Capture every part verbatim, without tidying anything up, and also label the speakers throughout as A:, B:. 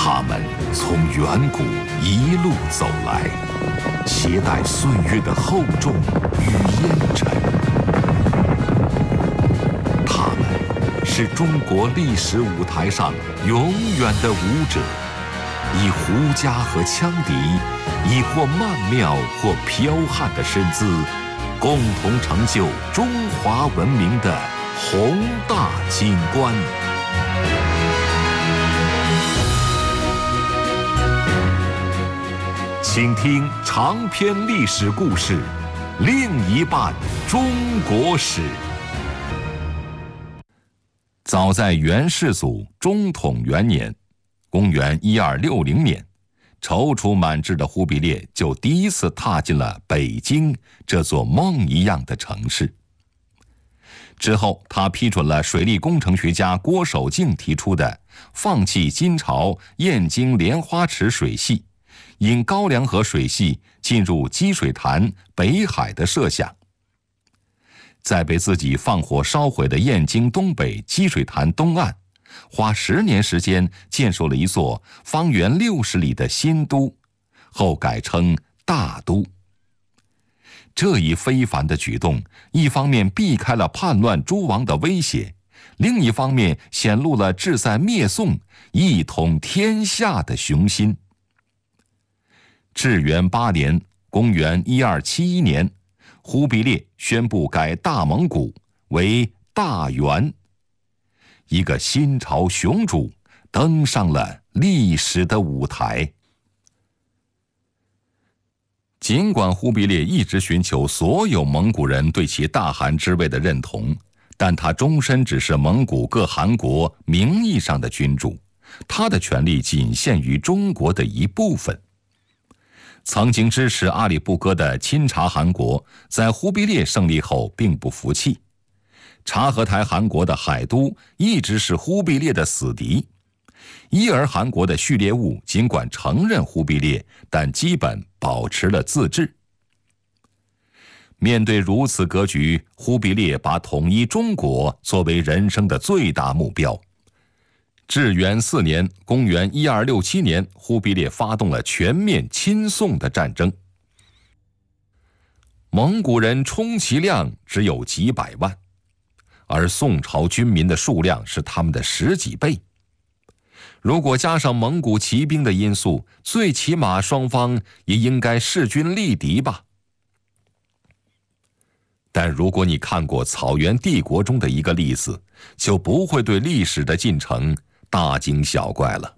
A: 他们从远古一路走来，携带岁月的厚重与烟尘。他们是中国历史舞台上永远的舞者，以胡笳和羌笛，以或曼妙或剽悍的身姿，共同成就中华文明的宏大景观。请听长篇历史故事《另一半中国史》。早在元世祖中统元年，公元一二六零年，踌躇满志的忽必烈就第一次踏进了北京这座梦一样的城市。之后，他批准了水利工程学家郭守敬提出的放弃金朝燕京莲花池水系，引高梁河水系进入积水潭、北海的设想。在被自己放火烧毁的燕京东北积水潭东岸，花十年时间建设了一座方圆六十里的新都，后改称大都。这一非凡的举动，一方面避开了叛乱诸王的威胁，另一方面显露了志在灭宋、一统天下的雄心。至元八年，公元一二七一年，忽必烈宣布改大蒙古为大元，一个新朝雄主登上了历史的舞台。尽管忽必烈一直寻求所有蒙古人对其大汗之位的认同，但他终身只是蒙古各汗国名义上的君主，他的权力仅限于中国的一部分。曾经支持阿里不哥的亲察汗国，在忽必烈胜利后并不服气。察合台汗国的海都一直是忽必烈的死敌。伊尔汗国的序列兀尽管承认忽必烈，但基本保持了自治。面对如此格局，忽必烈把统一中国作为人生的最大目标。至元四年，公元一二六七年，忽必烈发动了全面亲宋的战争。蒙古人充其量只有几百万，而宋朝军民的数量是他们的十几倍。如果加上蒙古骑兵的因素，最起码双方也应该势均力敌吧。但如果你看过草原帝国中的一个例子，就不会对历史的进程大惊小怪了。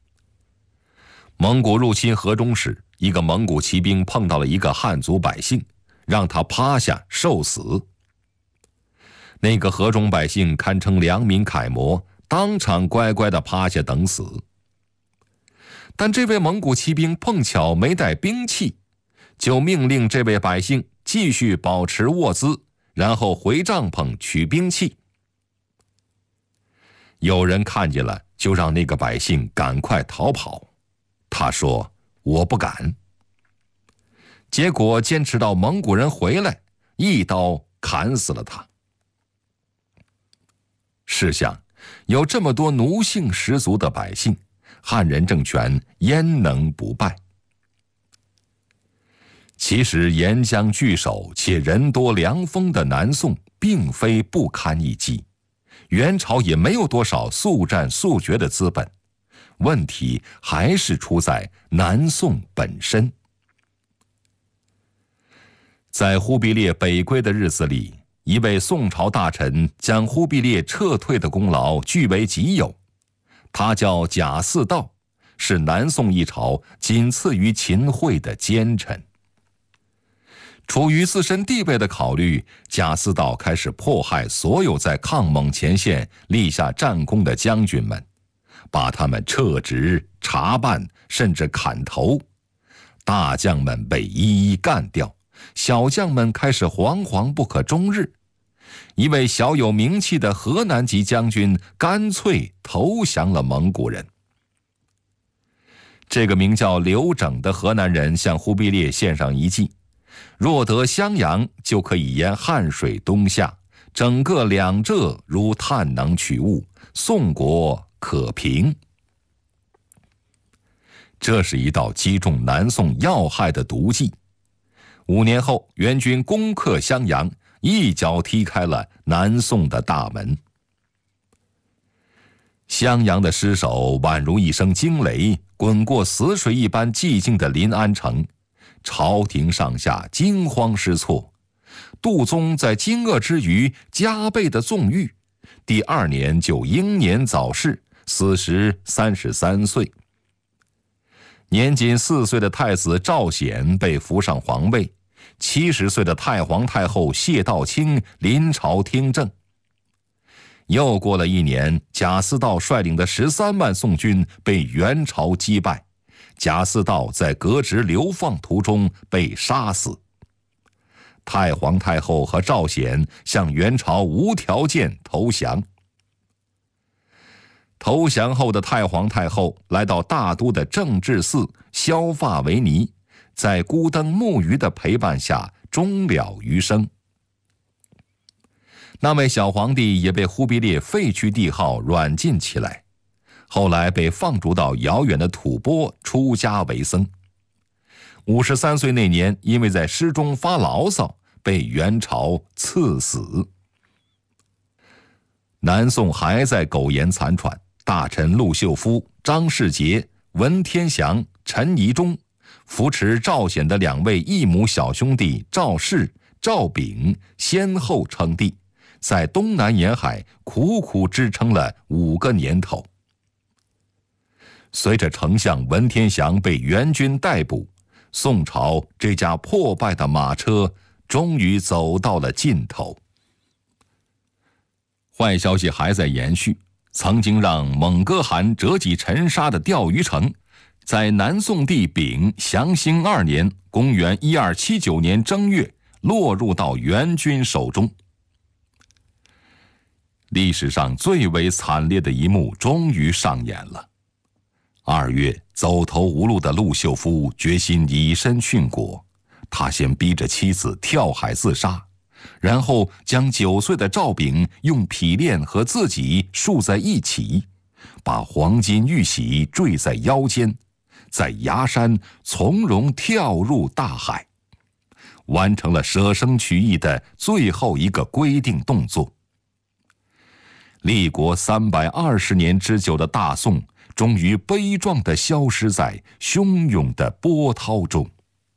A: 蒙古入侵河中时，一个蒙古骑兵碰到了一个汉族百姓，让他趴下受死。那个河中百姓堪称良民楷模，当场乖乖地趴下等死。但这位蒙古骑兵碰巧没带兵器，就命令这位百姓继续保持卧姿，然后回帐篷取兵器。有人看见了，就让那个百姓赶快逃跑。他说：“我不敢。”结果坚持到蒙古人回来，一刀砍死了他。试想，有这么多奴性十足的百姓，汉人政权焉能不败？其实沿江据守且人多粮丰的南宋并非不堪一击，元朝也没有多少速战速决的资本，问题还是出在南宋本身。在忽必烈北归的日子里，一位宋朝大臣将忽必烈撤退的功劳据为己有，他叫贾似道，是南宋一朝仅次于秦桧的奸臣。出于自身地位的考虑，贾似道开始迫害所有在抗蒙前线立下战功的将军们，把他们撤职、查办，甚至砍头。大将们被一一干掉，小将们开始惶惶不可终日。一位小有名气的河南籍将军干脆投降了蒙古人。这个名叫刘整的河南人向忽必烈献上一计，若得襄阳，就可以沿汉水东下，整个两浙如探囊取物，宋国可平。 这是一道击中南宋要害的毒计。五年后，元军攻克襄阳，一脚踢开了南宋的大门。襄阳的尸首宛如一声惊雷，滚过死水一般寂静的临安城，朝廷上下惊慌失措。杜宗在惊愕之余，加倍的纵欲，第二年就英年早逝，死时三十三岁。年仅四岁的太子赵显被扶上皇位，七十岁的太皇太后谢道清临朝听政。又过了一年，贾似道率领的十三万宋军被元朝击败，贾似道在革职流放途中被杀死。太皇太后和赵显向元朝无条件投降。投降后的太皇太后来到大都的正治寺削发为尼，在孤灯木鱼的陪伴下终了余生。那位小皇帝也被忽必烈废去帝号，软禁起来，后来被放逐到遥远的吐蕃出家为僧。五十三岁那年，因为在诗中发牢骚，被元朝赐死。南宋还在苟延残喘，大臣陆秀夫、张世杰、文天祥、陈宜中扶持赵显的两位异母小兄弟赵氏、赵炳先后称帝，在东南沿海苦苦支撑了五个年头。随着丞相文天祥被元军逮捕，宋朝这架破败的马车终于走到了尽头。坏消息还在延续，曾经让蒙哥汗折戟沉沙的钓鱼城，在南宋帝丙祥兴二年（公元一二七九年）正月落入到元军手中。历史上最为惨烈的一幕终于上演了。二月，走投无路的陆秀夫决心以身殉国，他先逼着妻子跳海自杀，然后将九岁的赵炳用匹链和自己束在一起，把黄金玉玺坠在腰间，在崖山从容跳入大海，完成了舍生取义的最后一个规定动作。立国三百二十年之久的大宋，终于悲壮地消失在汹涌的波涛中。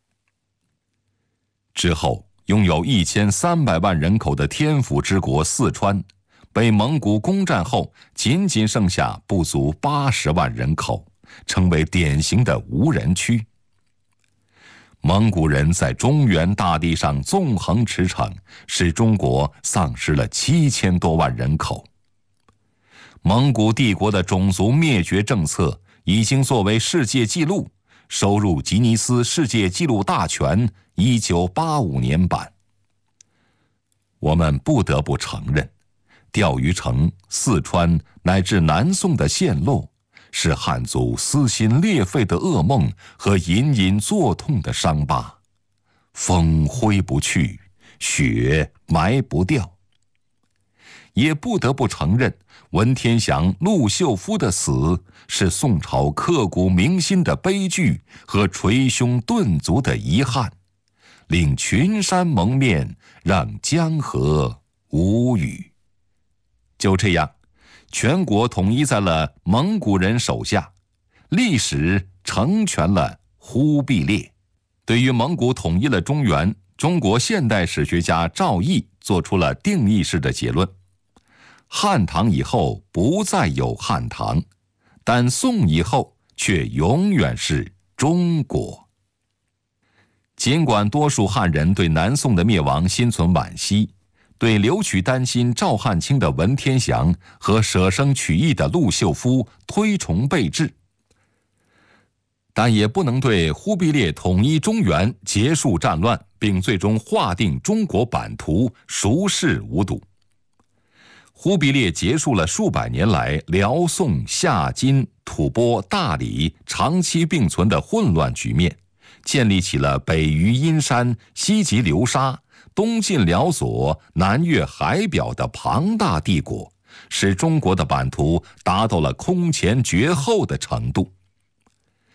A: 之后，拥有一千三百万人口的天府之国四川，被蒙古攻占后，仅仅剩下不足八十万人口，成为典型的无人区。蒙古人在中原大地上纵横驰骋，使中国丧失了七千多万人口。蒙古帝国的种族灭绝政策已经作为世界纪录收入吉尼斯世界纪录大全一九八五年版。我们不得不承认，钓鱼城、四川乃至南宋的陷落，是汉族撕心裂肺的噩梦和隐隐作痛的伤疤，风挥不去，雪埋不掉。也不得不承认，文天祥、陆秀夫的死是宋朝刻骨铭心的悲剧和捶胸顿足的遗憾，令群山蒙面，让江河无语。就这样，全国统一在了蒙古人手下，历史成全了忽必烈。对于蒙古统一了中原，中国现代史学家赵翼做出了定义式的结论：汉唐以后不再有汉唐，但宋以后却永远是中国。尽管多数汉人对南宋的灭亡心存惋惜，对留取丹心赵汉卿的文天祥和舍生取义的陆秀夫推崇备至，但也不能对忽必烈统一中原、结束战乱并最终划定中国版图熟视无睹。忽必烈结束了数百年来辽宋夏金吐蕃大理长期并存的混乱局面，建立起了北于阴山、西及流沙、东进辽左、南越海表的庞大帝国，使中国的版图达到了空前绝后的程度。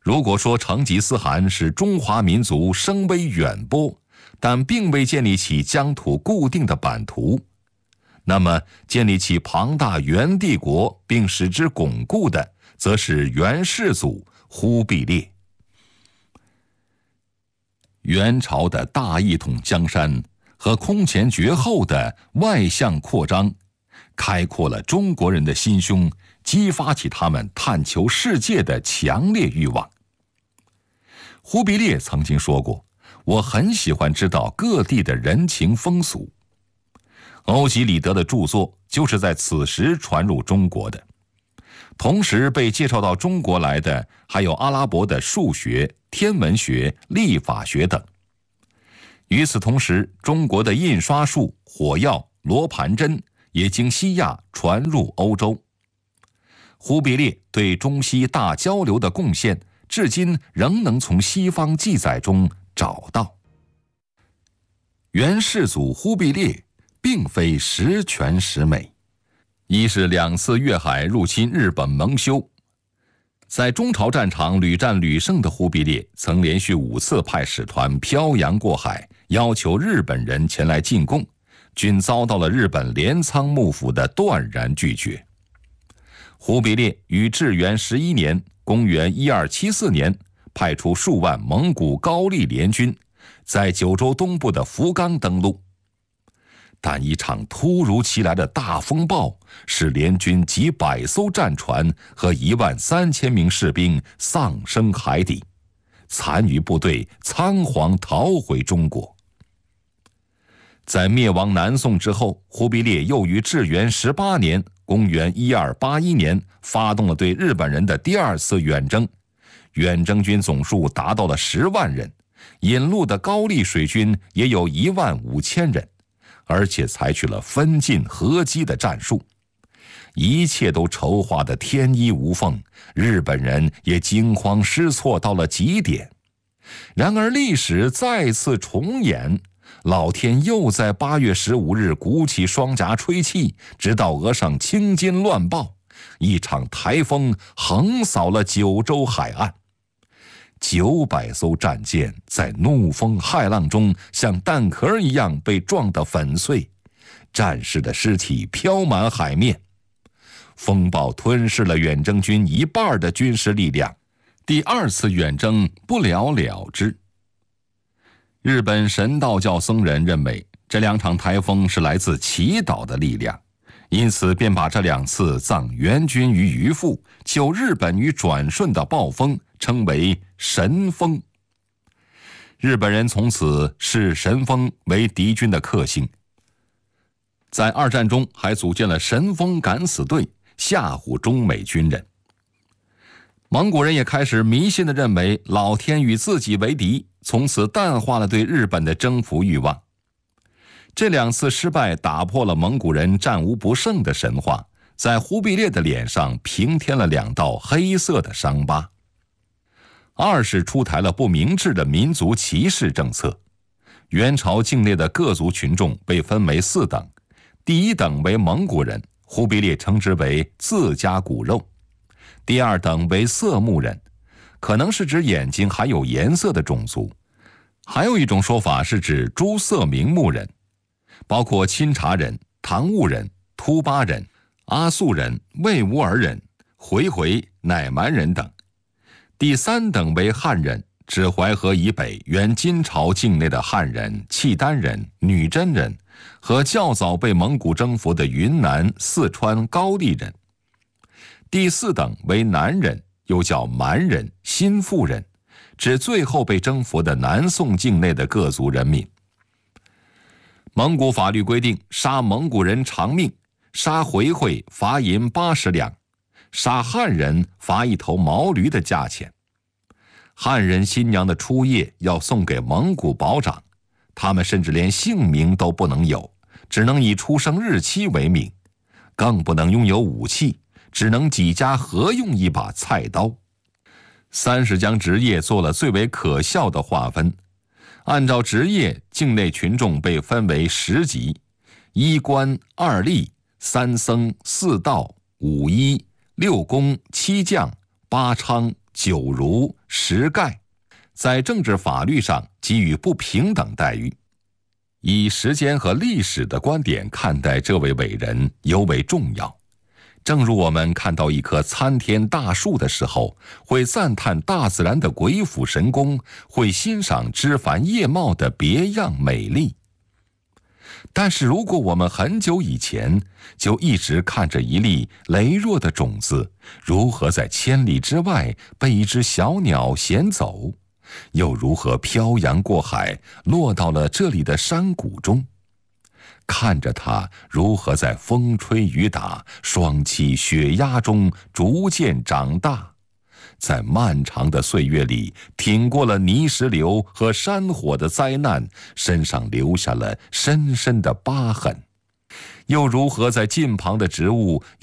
A: 如果说成吉思汗使中华民族声威远播，但并未建立起疆土固定的版图，那么建立起庞大元帝国并使之巩固的，则是元世祖忽必烈。元朝的大一统江山和空前绝后的外向扩张，开阔了中国人的心胸，激发起他们探求世界的强烈欲望。忽必烈曾经说过，我很喜欢知道各地的人情风俗。欧几里得的著作就是在此时传入中国的，同时被介绍到中国来的还有阿拉伯的数学、天文学、历法学等。与此同时，中国的印刷术、火药、罗盘针也经西亚传入欧洲。忽必烈对中西大交流的贡献，至今仍能从西方记载中找到。元世祖忽必烈并非十全十美，一是两次越海入侵日本蒙羞。在中朝战场屡战屡胜的忽必烈，曾连续五次派使团漂洋过海，要求日本人前来进贡，均遭到了日本镰仓幕府的断然拒绝。忽必烈于至元十一年公元一二七四年派出数万蒙古高丽联军，在九州东部的福冈登陆。但一场突如其来的大风暴，使联军几百艘战船和一万三千名士兵丧生海底，残余部队仓皇逃回中国。在灭亡南宋之后，忽必烈又于至元十八年公元一二八一年发动了对日本人的第二次远征，远征军总数达到了十万人，引入的高丽水军也有一万五千人，而且采取了分进合击的战术，一切都筹划得天衣无缝，日本人也惊慌失措到了极点。然而历史再次重演，老天又在八月十五日鼓起双颊吹气，直到额上青筋乱爆，一场台风横扫了九州海岸。九百艘战舰在怒风骇浪中像弹壳一样被撞得粉碎，战士的尸体飘满海面。风暴吞噬了远征军一半的军事力量，第二次远征不了了之。日本神道教僧人认为这两场台风是来自祈祷的力量，因此便把这两次葬元军于鱼腹、救日本于转瞬的暴风称为神风。日本人从此视神风为敌军的克星，在二战中还组建了神风敢死队，吓唬中美军人。蒙古人也开始迷信地认为老天与自己为敌，从此淡化了对日本的征服欲望。这两次失败打破了蒙古人战无不胜的神话，在忽必烈的脸上平添了两道黑色的伤疤。二是出台了不明智的民族歧视政策。元朝境内的各族群众被分为四等，第一等为蒙古人，忽必烈称之为自家骨肉；第二等为色目人，可能是指眼睛还有颜色的种族；还有一种说法是指诸色名目人，包括钦察人、唐兀人、突巴人、阿速人、魏乌尔人、回回、乃蛮人等。第三等为汉人，指淮河以北原金朝境内的汉人、契丹人、女真人和较早被蒙古征服的云南、四川高丽人。第四等为南人，又叫蛮人、新富人，指最后被征服的南宋境内的各族人民。蒙古法律规定，杀蒙古人偿命，杀回回罚银八十两，杀汉人罚一头毛驴的价钱。汉人新娘的初夜要送给蒙古保长，他们甚至连姓名都不能有，只能以出生日期为名，更不能拥有武器，只能几家合用一把菜刀。三是将职业做了最为可笑的划分，按照职业，境内群众被分为十级：一官、二吏、三僧、四道、五医、六公、七将、八娼、 九儒、十盖，在政治法律上给予不平等待遇。以时间和历史的观点看待这位伟人尤为重要。正如我们看到一棵参天大树的时候，会赞叹大自然的鬼斧神工，会欣赏枝繁叶茂的别样美丽。但是如果我们很久以前就一直看着一粒羸弱的种子如何在千里之外被一只小鸟衔走，又如何漂洋过海落到了这里的山谷中，看着它如何在风吹雨打、霜气雪压中逐渐长大，在漫长的岁月里挺过了泥石流和山火的灾难，身上留下了深深的疤痕，又如何在近旁的植物